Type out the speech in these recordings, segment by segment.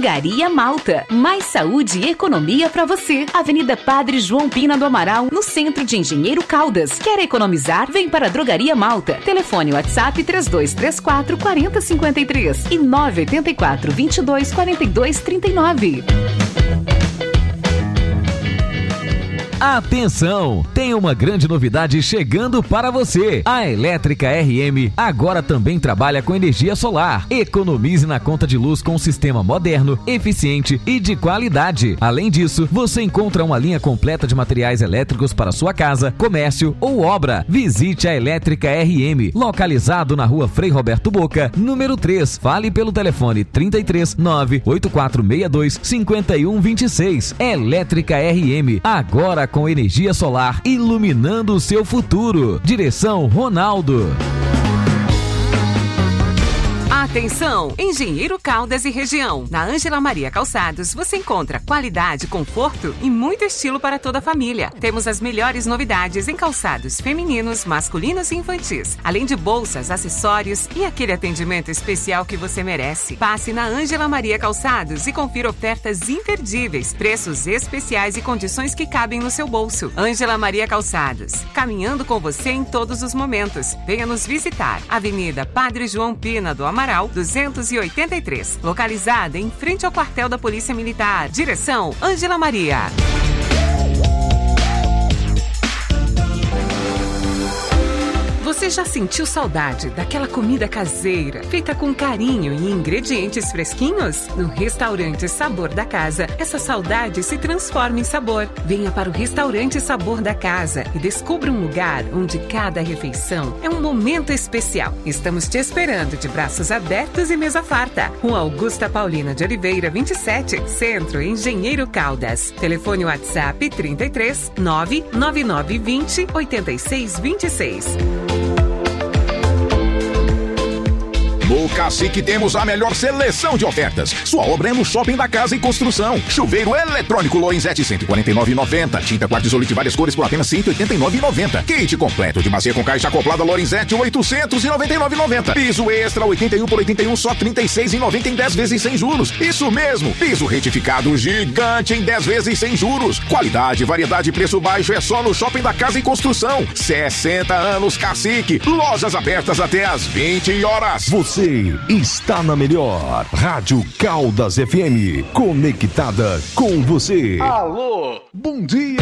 Drogaria Malta. Mais saúde e economia pra você. Avenida Padre João Pina do Amaral, no centro de Engenheiro Caldas. Quer economizar? Vem para a Drogaria Malta. Telefone WhatsApp 3234 4053 e 984 22 42 39. Atenção! Tem uma grande novidade chegando para você. A Elétrica RM agora também trabalha com energia solar. Economize na conta de luz com um sistema moderno, eficiente e de qualidade. Além disso, você encontra uma linha completa de materiais elétricos para sua casa, comércio ou obra. Visite a Elétrica RM, localizado na rua Frei Roberto Boca, número 3. Fale pelo telefone 33 98462 5126. Elétrica RM, agora com energia solar, iluminando o seu futuro. Direção Ronaldo. Atenção, Engenheiro Caldas e região. Na Ângela Maria Calçados você encontra qualidade, conforto e muito estilo para toda a família. Temos as melhores novidades em calçados femininos, masculinos e infantis, além de bolsas, acessórios e aquele atendimento especial que você merece. Passe na Ângela Maria Calçados e confira ofertas imperdíveis, preços especiais e condições que cabem no seu bolso. Ângela Maria Calçados, caminhando com você em todos os momentos. Venha nos visitar. Avenida Padre João Pina do Amaral, 283, localizada em frente ao quartel da Polícia Militar. Direção Ângela Maria. Você já sentiu saudade daquela comida caseira, feita com carinho e ingredientes fresquinhos? No Restaurante Sabor da Casa, essa saudade se transforma em sabor. Venha para o Restaurante Sabor da Casa e descubra um lugar onde cada refeição é um momento especial. Estamos te esperando de braços abertos e mesa farta. Rua Augusta Paulina de Oliveira, 27, Centro, Engenheiro Caldas. Telefone WhatsApp 33 99920 8626. No Cacique temos a melhor seleção de ofertas. Sua obra é no Shopping da Casa e Construção. Chuveiro eletrônico Lorenzetti, R$ 149,90. Tinta quartzolite de várias cores por apenas R$ 189,90. Kit completo de bacia com caixa acoplada Lorenzetti, R$ 899,90. Piso extra 81 por 81, só R$ 36,90 em 10 vezes sem juros. Isso mesmo, piso retificado gigante em 10 vezes sem juros. Qualidade, variedade e preço baixo é só no Shopping da Casa e Construção. 60 anos Cacique. Lojas abertas até às 20 horas. Você está na melhor Rádio Caldas FM, conectada com você. Alô, bom dia.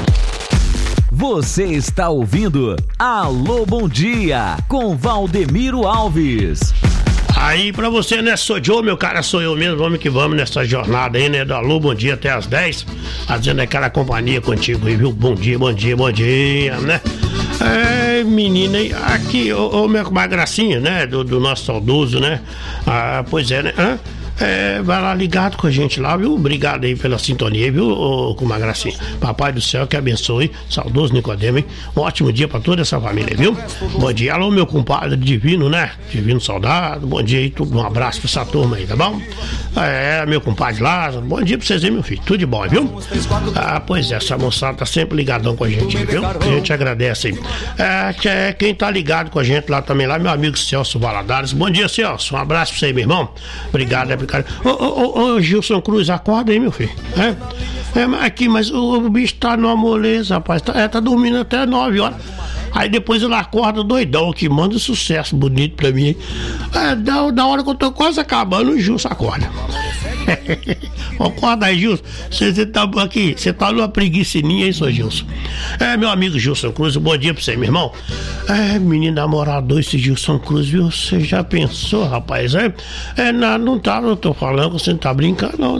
Você está ouvindo Alô, bom dia, com Valdemiro Alves. Aí pra você, né, sou Joe, meu cara, sou eu mesmo, vamos que vamos nessa jornada aí, né, do Alô, bom dia até às 10, fazendo aquela companhia contigo aí, viu, bom dia, né. É, menina, aqui, ô minha gracinha, né, do nosso saudoso, né, pois é, né, vai lá ligado com a gente lá, viu? Obrigado aí pela sintonia, viu, com uma gracinha. Papai do céu que abençoe, saudoso Nicodemo, hein? Um ótimo dia pra toda essa família, viu? Bom dia, alô, meu compadre divino, né? Divino Soldado, bom dia aí, tudo, um abraço pra essa turma aí, tá bom? Meu compadre Lázaro, bom dia pra vocês aí, meu filho, tudo de bom, viu? Pois é, essa moçada tá sempre ligadão com a gente, viu? A gente agradece aí. Quem tá ligado com a gente lá também, lá, meu amigo Celso Valadares, bom dia, Celso, um abraço pra você aí, meu irmão. Obrigado, Ô, Gilson Cruz, acorda aí, meu filho. Aqui, mas o bicho tá numa moleza, rapaz. Tá dormindo até 9 horas. Aí depois ele acorda doidão, que manda sucesso bonito pra mim. Da hora que eu tô quase acabando, o Gilson acorda. Acorda aí, Gilson. Você tá aqui, você tá numa preguiçinha aí, seu Gilson. Meu amigo Gilson Cruz, bom dia pra você, meu irmão. Menino namorador esse Gilson Cruz, viu? Você já pensou, rapaz? Não tô falando, você não tá brincando, não.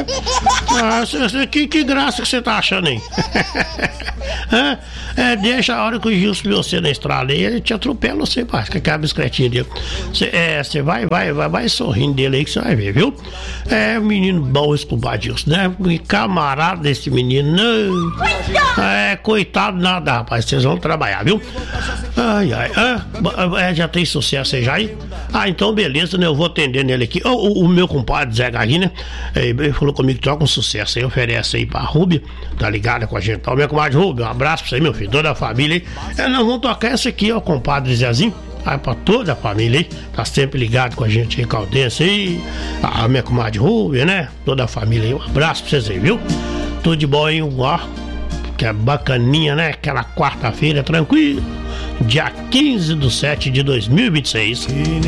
Que graça que você tá achando aí? Deixa a hora que o Gilson viu você na estrada aí, ele te atropela, você faz com aquela bicicletinha dele. Você vai sorrindo dele aí que você vai ver, viu? Menino bom esse compadre Gilson, né? Camarada desse menino, não. Coitado nada, rapaz, vocês vão trabalhar, viu? Já tem sucesso aí já aí? Então beleza, né? Eu vou atender nele aqui. O meu compadre Zé Galinha, né? Ele falou comigo que toca um sucesso aí, oferece aí pra Rúbia, tá ligado com a gente. Meu compadre Rúbia, um abraço pra você, meu filho, toda a família aí. Nós vamos tocar essa aqui, ó, compadre Zezinho. Aí pra toda a família aí, tá sempre ligado com a gente aí, Caldense aí, a minha comadre Rúbia, né? Toda a família aí, um abraço pra vocês aí, viu? Tudo de bom aí, ó, que é bacaninha, né? Aquela quarta-feira tranquilo, dia 15/7/2026.